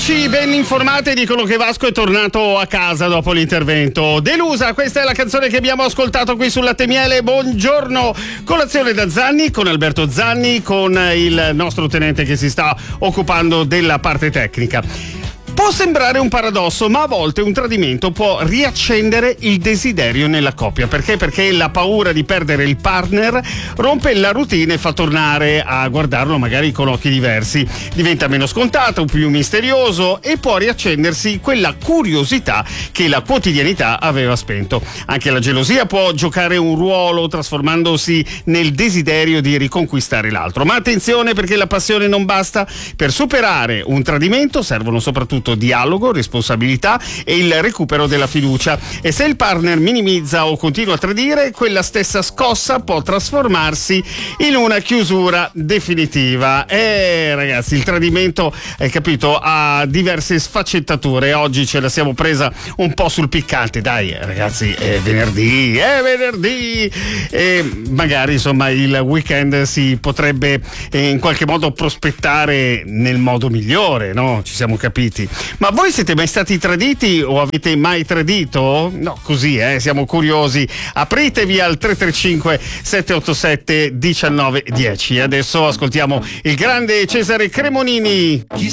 Eccoci ben informati, dicono che Vasco è tornato a casa dopo l'intervento. Delusa, questa è la canzone che abbiamo ascoltato qui sul Latte Miele. Buongiorno, colazione da Zanni, con Alberto Zanni, con il nostro tenente che si sta occupando della parte tecnica. Può sembrare un paradosso, ma a volte un tradimento può riaccendere il desiderio nella coppia. Perché? Perché la paura di perdere il partner rompe la routine e fa tornare a guardarlo magari con occhi diversi. Diventa meno scontato, più misterioso e può riaccendersi quella curiosità che la quotidianità aveva spento. Anche la gelosia può giocare un ruolo, trasformandosi nel desiderio di riconquistare l'altro. Ma attenzione, perché la passione non basta. Per superare un tradimento servono soprattutto dialogo, responsabilità e il recupero della fiducia. E se il partner minimizza o continua a tradire, quella stessa scossa può trasformarsi in una chiusura definitiva. Ragazzi, il tradimento, hai capito, ha diverse sfaccettature. Oggi ce la siamo presa un po' sul piccante. Dai ragazzi, è venerdì e magari insomma il weekend si potrebbe in qualche modo prospettare nel modo migliore, no? Ci siamo capiti. Ma voi siete mai stati traditi o avete mai tradito? No, così, siamo curiosi. Apritevi al 335 787 1910. Adesso ascoltiamo il grande Cesare Cremonini.